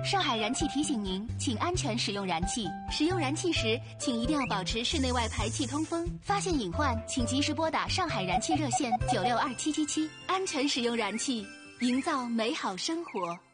上海燃气提醒您，请安全使用燃气。使用燃气时，请一定要保持室内外排气通风。发现隐患，请及时拨打上海燃气热线962777。安全使用燃气，营造美好生活。